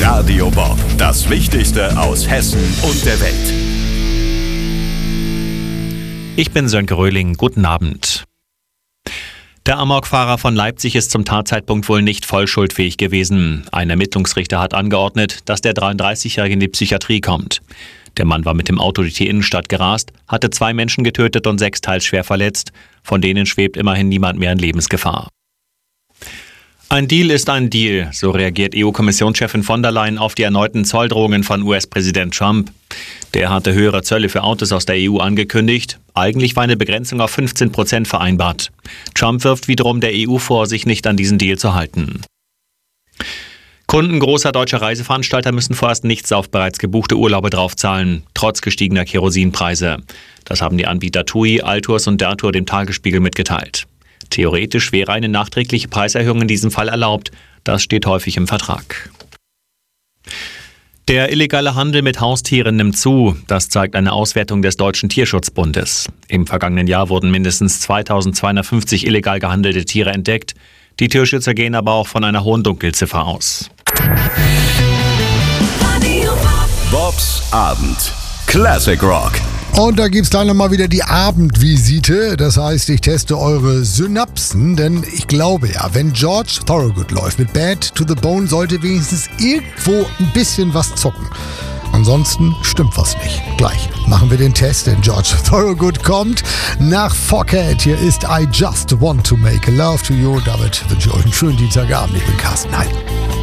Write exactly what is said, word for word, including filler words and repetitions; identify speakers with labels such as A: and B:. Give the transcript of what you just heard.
A: Radio Bob, das Wichtigste aus Hessen und der Welt.
B: Ich bin Sönke Röhling, guten Abend. Der Amokfahrer von Leipzig ist zum Tatzeitpunkt wohl nicht vollschuldfähig gewesen. Ein Ermittlungsrichter hat angeordnet, dass der dreiunddreißigjährige in die Psychiatrie kommt. Der Mann war mit dem Auto durch die Innenstadt gerast, hatte zwei Menschen getötet und sechs teils schwer verletzt. Von denen schwebt immerhin niemand mehr in Lebensgefahr. Ein Deal ist ein Deal, so reagiert E U-Kommissionschefin von der Leyen auf die erneuten Zolldrohungen von U S-Präsident Trump. Der hatte höhere Zölle für Autos aus der E U angekündigt. Eigentlich war eine Begrenzung auf fünfzehn Prozent vereinbart. Trump wirft wiederum der E U vor, sich nicht an diesen Deal zu halten. Kunden großer deutscher Reiseveranstalter müssen vorerst nichts auf bereits gebuchte Urlaube draufzahlen, trotz gestiegener Kerosinpreise. Das haben die Anbieter TUI, Altours und Dertour dem Tagesspiegel mitgeteilt. Theoretisch wäre eine nachträgliche Preiserhöhung in diesem Fall erlaubt. Das steht häufig im Vertrag. Der illegale Handel mit Haustieren nimmt zu. Das zeigt eine Auswertung des Deutschen Tierschutzbundes. Im vergangenen Jahr wurden mindestens zweitausendzweihundertfünfzig illegal gehandelte Tiere entdeckt. Die Tierschützer gehen aber auch von einer hohen Dunkelziffer aus.
A: Bobs Abend. Classic Rock.
C: Und da gibt's dann nochmal wieder die Abendvisite. Das heißt, ich teste eure Synapsen, denn ich glaube ja, wenn George Thorogood läuft mit Bad to the Bone, sollte wenigstens irgendwo ein bisschen was zucken. Ansonsten stimmt was nicht. Gleich machen wir den Test, denn George Thorogood kommt nach Fockhead. Hier ist I Just Want to Make Love to You. Damit wünsche ich euch einen schönen Dienstagabend. Ich bin Carsten Heil.